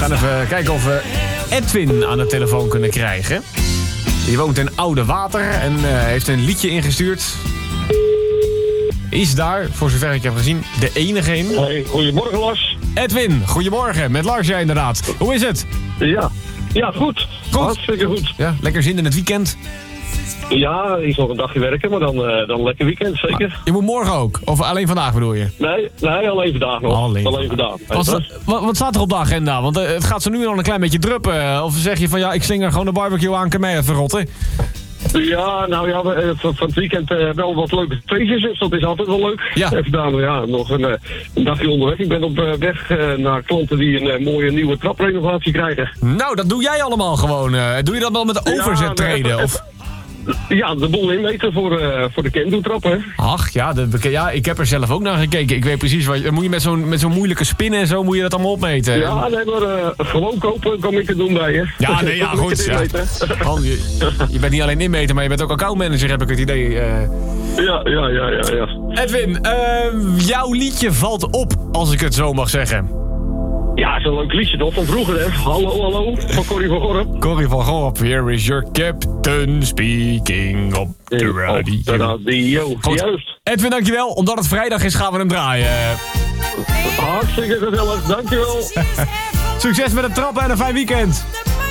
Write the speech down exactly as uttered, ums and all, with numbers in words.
gaan even kijken of we Edwin aan de telefoon kunnen krijgen. Die woont in Oude Water en uh, heeft een liedje ingestuurd. Is daar, voor zover ik heb gezien, de enige in. Hey, goedemorgen Lars. Edwin, goedemorgen. Met Lars, ja inderdaad. Hoe is het? Ja, ja goed. Goed. Hartstikke goed. Ja, lekker zin in het weekend. Ja, ik nog een dagje werken, maar dan, uh, dan lekker weekend, zeker. Ah, je moet morgen ook? Of alleen vandaag bedoel je? Nee, nee, alleen vandaag nog. Alleen, alleen vandaag. Wat, wat, wat staat er op de agenda? Want uh, het gaat zo nu al een klein beetje druppen. Of zeg je van ja, ik slinger gewoon de barbecue aan, kan mij even rotten? Ja, nou ja, we, van, van het weekend uh, wel wat leuke feestjes, dus dat is altijd wel leuk. Ja. Even daar, ja, nog een, uh, een dagje onderweg. Ik ben op uh, weg uh, naar klanten die een uh, mooie nieuwe traprenovatie krijgen. Nou, dat doe jij allemaal gewoon. Uh, doe je dat wel met de overzettreden? Ja, of... ja, de boel inmeten voor, uh, voor de Kendo-trap, hè. Ach ja, de, ja, ik heb er zelf ook naar gekeken. Ik weet precies wat je... Moet je met zo'n met zo'n moeilijke spinnen en zo, moet je dat allemaal opmeten? Ja, nee, maar uh, gewoon kopen kom ik het doen bij je. Ja, nee, ja, goed. Ja. Man, je, je bent niet alleen inmeten, maar je bent ook accountmanager, heb ik het idee. Uh... Ja, ja, ja, ja, ja. Edwin, uh, jouw liedje valt op, als ik het zo mag zeggen. Ja, zo'n leuk liedje toch, van vroeger, hè. Hallo, hallo, van Corrie van Gorp. Corrie van Gorp, here is your captain speaking op de radio. Op de radio, Goed. Juist. Edwin, dankjewel. Omdat het vrijdag is, gaan we hem draaien. Hartstikke gezellig, dankjewel. Succes met het trappen en een fijn weekend.